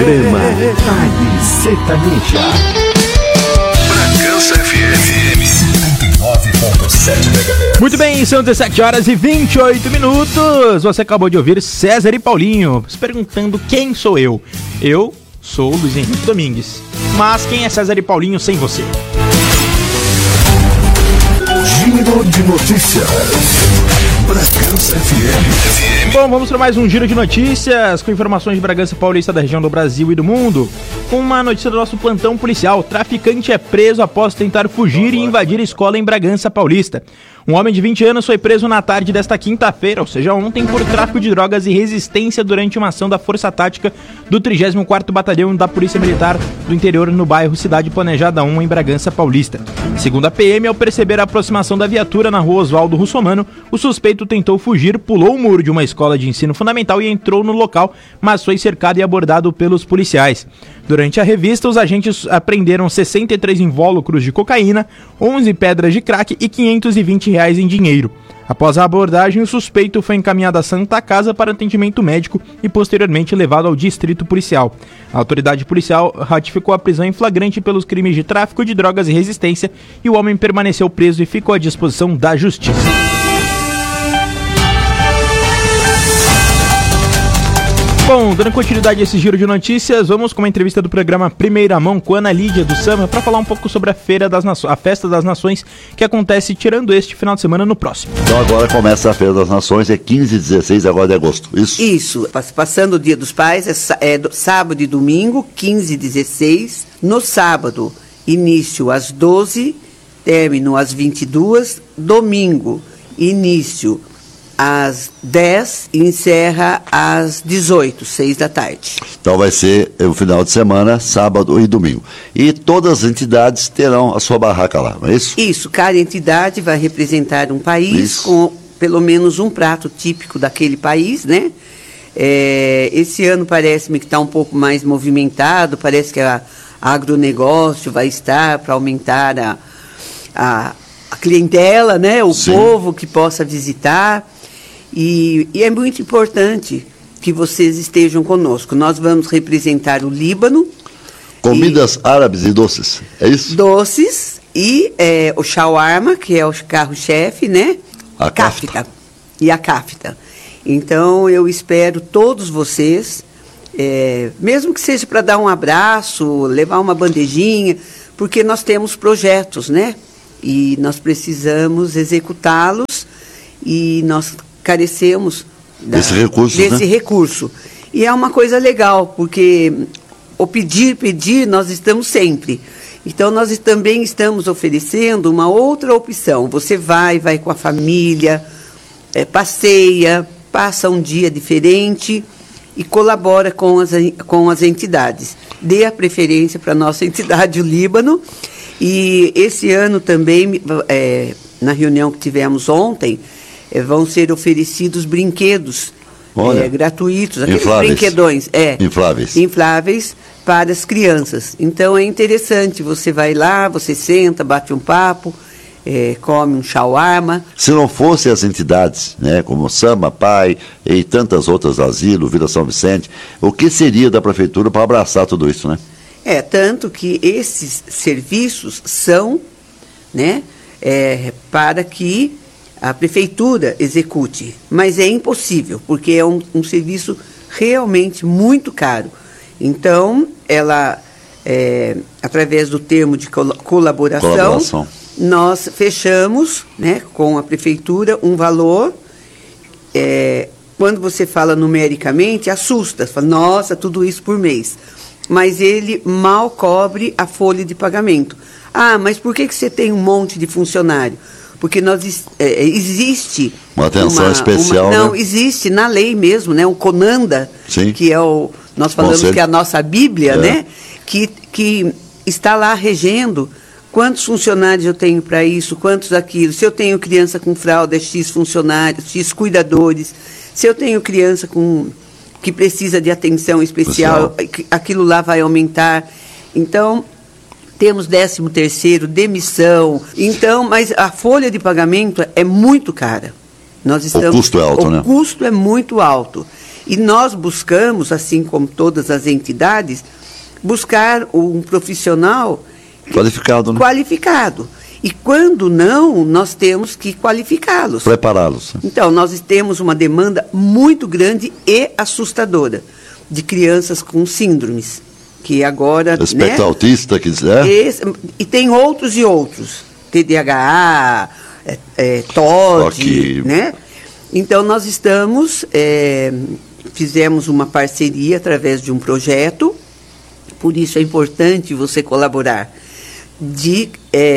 Programa Tarde Sertaneja. Bragança FM 89.7 MHz. Muito bem, são 17 horas e 28 minutos. Você acabou de ouvir César e Paulinho se perguntando quem sou eu. Eu sou o Luiz Henrique Domingues. Mas quem é César e Paulinho sem você? Giro de notícias. Bragança FM. Bom, vamos para mais um giro de notícias com informações de Bragança Paulista, da região do Brasil e do mundo. Com uma notícia do nosso plantão policial: traficante é preso após tentar fugir e invadir a escola em Bragança Paulista. Um homem de 20 anos foi preso na tarde desta quinta-feira, ou seja, ontem, por tráfico de drogas e resistência durante uma ação da Força Tática do 34º Batalhão da Polícia Militar do Interior no bairro Cidade Planejada 1, em Bragança Paulista. Segundo a PM, ao perceber a aproximação da viatura na rua Oswaldo Russomano, o suspeito tentou fugir, pulou o muro de uma escola de ensino fundamental e entrou no local, mas foi cercado e abordado pelos policiais. Durante a revista, os agentes apreenderam 63 invólucros de cocaína, 11 pedras de crack e R$520 em dinheiro. Após a abordagem, o suspeito foi encaminhado à Santa Casa para atendimento médico e posteriormente levado ao distrito policial. A autoridade policial ratificou a prisão em flagrante pelos crimes de tráfico de drogas e resistência, e o homem permaneceu preso e ficou à disposição da justiça. Bom, dando continuidade a esse giro de notícias, vamos com uma entrevista do programa Primeira Mão com Ana Lídia do Sama para falar um pouco sobre a a Festa das Nações, que acontece tirando este final de semana no próximo. Então agora começa a Feira das Nações, é 15 e 16 agora de agosto, isso? Isso, passando o Dia dos Pais, é sábado e domingo, 15 e 16. No sábado, início às 12, término às 22, domingo, início às 10 e encerra às 18, 6 da tarde. Então vai ser o final de semana, sábado e domingo. E todas as entidades terão a sua barraca lá, não é isso? Isso, cada entidade vai representar um país com pelo menos um prato típico daquele país, né? Esse ano parece-me que está um pouco mais movimentado, parece que a agronegócio vai estar para aumentar a clientela, né? O Sim. povo que possa visitar. E é muito importante que vocês estejam conosco. Nós vamos representar o Líbano. Comidas árabes e doces, é isso? Doces e o shawarma, que é o carro-chefe, né? A kafta. E a kafta. Então, eu espero todos vocês, mesmo que seja para dar um abraço, levar uma bandejinha, porque nós temos projetos, né? E nós precisamos executá-los e nós carecemos desse recurso. E é uma coisa legal, porque o pedir, nós estamos sempre. Então, nós também estamos oferecendo uma outra opção. Você vai com a família, passeia, passa um dia diferente e colabora com as entidades. Dê a preferência para a nossa entidade, o Líbano. E esse ano também, na reunião que tivemos ontem, vão ser oferecidos brinquedos gratuitos, aqueles brinquedões infláveis para as crianças. Então é interessante, você vai lá, você senta, bate um papo, come um shawarma. Se não fossem as entidades, né, como Sama, Pai e tantas outras, Asilo, Vila São Vicente, o que seria da prefeitura para abraçar tudo isso, né? Tanto que esses serviços são, né, para que a prefeitura execute, mas é impossível, porque é um serviço realmente muito caro. Então, ela, através do termo de colaboração, nós fechamos, né, com a prefeitura um valor. Quando você fala numericamente, assusta, fala, nossa, tudo isso por mês. Mas ele mal cobre a folha de pagamento. Ah, mas por que você tem um monte de funcionário? Porque existe uma atenção especial. Não, né? Existe na lei mesmo, né? O CONANDA, Sim. Que é nós falamos que é a nossa Bíblia, né? Que está lá regendo quantos funcionários eu tenho para isso, quantos aquilo. Se eu tenho criança com fralda, é X funcionários, X cuidadores. Se eu tenho criança que precisa de atenção especial, aquilo lá vai aumentar. Então, temos 13º, demissão. Então, mas a folha de pagamento é muito cara. O custo é alto, né? O custo é muito alto. E nós buscamos, assim como todas as entidades, buscar um profissional Qualificado, né? qualificado. E quando não, nós temos que qualificá-los. Prepará-los. Então, nós temos uma demanda muito grande e assustadora de crianças com síndromes, que agora... Espectro autista, quiser. E tem outros e outros. TDAH, TOD, né? Então, nós fizemos uma parceria através de um projeto, por isso é importante você colaborar, de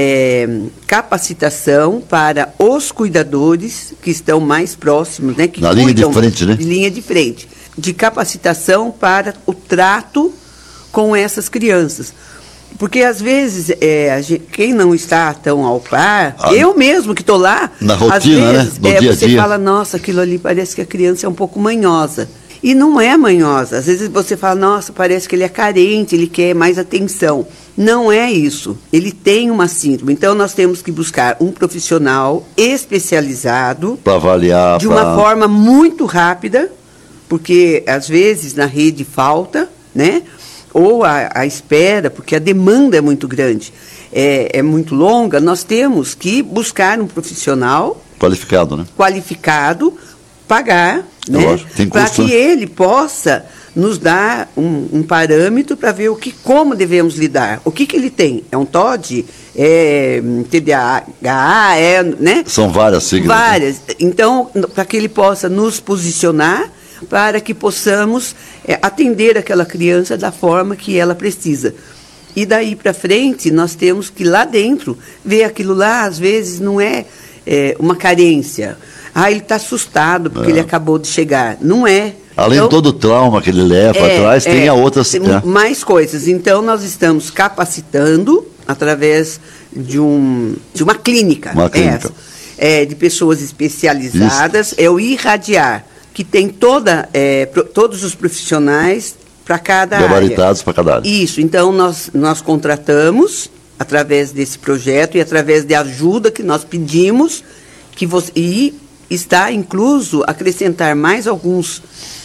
capacitação para os cuidadores que estão mais próximos, né? Que na linha de frente, né? De linha de frente. De capacitação para o trato com essas crianças. Porque, às vezes, quem não está tão ao par, eu mesmo que estou lá, na rotina, às vezes, né? No dia a você dia. fala, nossa, aquilo ali parece que a criança é um pouco manhosa. E não é manhosa. Às vezes você fala, nossa, parece que ele é carente, ele quer mais atenção. Não é isso. Ele tem uma síndrome. Então, nós temos que buscar um profissional especializado para avaliar. De uma forma muito rápida, porque, às vezes, na rede falta, né? Ou a espera, porque a demanda é muito grande, é muito longa. Nós temos que buscar um profissional qualificado, né? Qualificado, pagar, né? Para que ele possa nos dar um parâmetro para ver como devemos lidar. O que ele tem? É um TOD? É TDAH? Né? São várias siglas. Várias. Né? Então, para que ele possa nos posicionar, para que possamos atender aquela criança da forma que ela precisa. E daí para frente, nós temos que lá dentro ver aquilo lá, às vezes não é uma carência. Ele está assustado porque ele acabou de chegar. Não é. Além de todo o trauma que ele leva atrás, tem a outras... mais coisas. Então, nós estamos capacitando através de uma clínica. Uma clínica. De pessoas especializadas. Isso. É o Irradiar, que tem todos os profissionais para cada área. Gabaritados para cada área. Isso. Então, nós contratamos, através desse projeto e através de ajuda que nós pedimos, e está incluso acrescentar mais algumas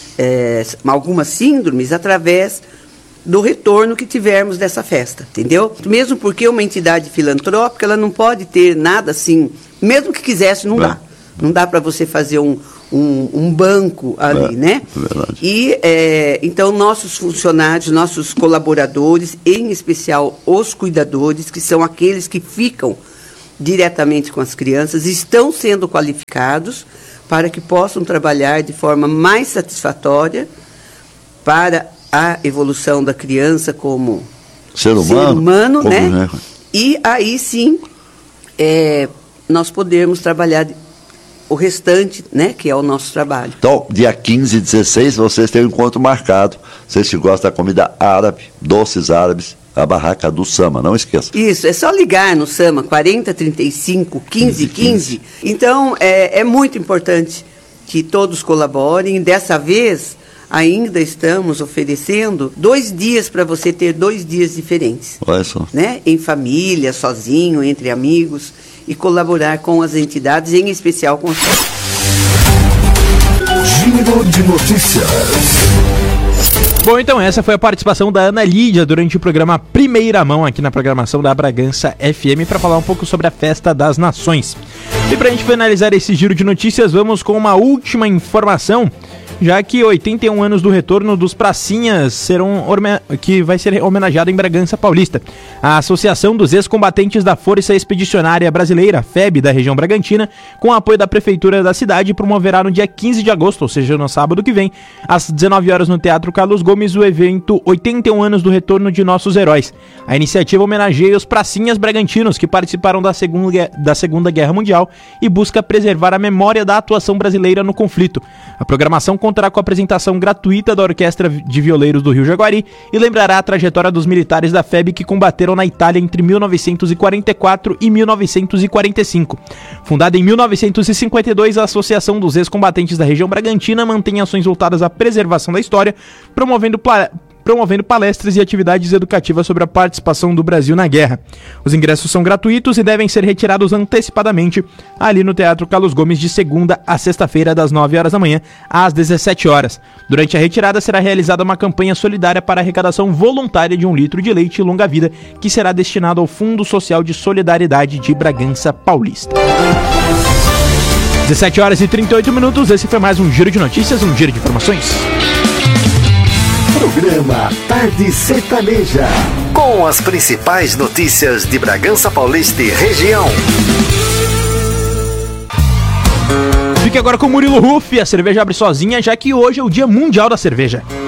síndromes através do retorno que tivermos dessa festa, entendeu? Mesmo porque uma entidade filantrópica, ela não pode ter nada assim, mesmo que quisesse, não dá. Não dá para você fazer um banco ali, né? Verdade. E, então, nossos funcionários, nossos colaboradores, em especial os cuidadores, que são aqueles que ficam diretamente com as crianças, estão sendo qualificados para que possam trabalhar de forma mais satisfatória para a evolução da criança como ser humano, né? E aí sim nós podemos trabalhar o restante, né, que é o nosso trabalho. Então, dia 15 e 16, vocês têm um encontro marcado. Vocês que gostam da comida árabe, doces árabes, a barraca do Sama, não esqueça. Isso, é só ligar no Sama, 4035 1515. Então, é muito importante que todos colaborem. Dessa vez, ainda estamos oferecendo 2 dias para você ter 2 dias diferentes. Olha só. Né? Em família, sozinho, entre amigos, e colaborar com as entidades, em especial com os... Giro de notícias. Bom, então essa foi a participação da Ana Lídia durante o programa Primeira Mão aqui na programação da Bragança FM para falar um pouco sobre a Festa das Nações. E para a gente finalizar esse giro de notícias, vamos com uma última informação, já que 81 anos do retorno dos pracinhas que vai ser homenageado em Bragança Paulista. A Associação dos Ex-Combatentes da Força Expedicionária Brasileira, FEB, da região Bragantina, com apoio da Prefeitura da cidade, promoverá no dia 15 de agosto, ou seja, no sábado que vem, às 19 horas no Teatro Carlos Gomes, o evento 81 anos do retorno de nossos heróis. A iniciativa homenageia os pracinhas bragantinos que participaram da Segunda Guerra Mundial e busca preservar a memória da atuação brasileira no conflito. A programação contará com a apresentação gratuita da Orquestra de Violeiros do Rio Jaguari e lembrará a trajetória dos militares da FEB que combateram na Itália entre 1944 e 1945. Fundada em 1952, a Associação dos Ex-Combatentes da região Bragantina mantém ações voltadas à preservação da história, promovendo promovendo palestras e atividades educativas sobre a participação do Brasil na guerra. Os ingressos são gratuitos e devem ser retirados antecipadamente ali no Teatro Carlos Gomes de segunda a sexta-feira, das 9 horas da manhã às 17 horas. Durante a retirada será realizada uma campanha solidária para a arrecadação voluntária de 1 litro de leite longa-vida, que será destinado ao Fundo Social de Solidariedade de Bragança Paulista. 17 horas e 38 minutos, esse foi mais um Giro de Notícias, um Giro de Informações. Programa Tarde Sertaneja. Com as principais notícias de Bragança Paulista e região. Fique agora com o Murilo Ruff, a cerveja abre sozinha, já que hoje é o Dia Mundial da Cerveja.